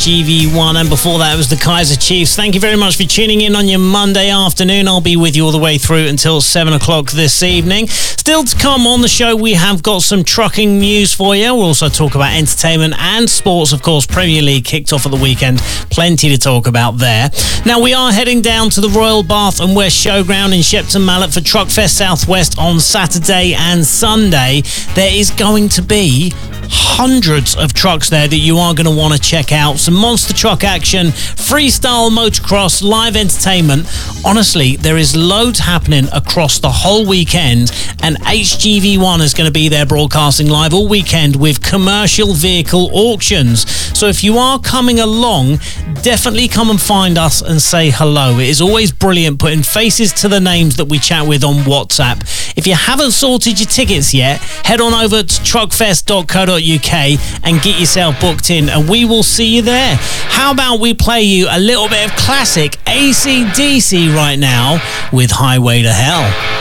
HGV1, and before that it was the Kaiser Chiefs. Thank you very much for tuning in on your Monday afternoon. I'll be with you all the way through until 7 o'clock this evening. Still to come on the show, we have got some trucking news for you. We'll also talk about entertainment and sports. Of course, Premier League kicked off at the weekend. Plenty to talk about there. Now, we are heading down to the Royal Bath and West Showground in Shepton Mallet for Truckfest Southwest on Saturday and Sunday. There is going to be hundreds of trucks there that you are going to want to check out. Some monster truck action, freestyle motocross, live entertainment. Honestly, there is loads happening across the whole weekend, and HGV1 is going to be there broadcasting live all weekend with commercial vehicle auctions. So if you are coming along, definitely come and find us and say hello. It is always brilliant putting faces to the names that we chat with on WhatsApp. If you haven't sorted your tickets yet, head on over to truckfest.co.uk and get yourself booked in, and we will see you there. How about we play you a little bit of classic AC/DC right now with Highway to Hell?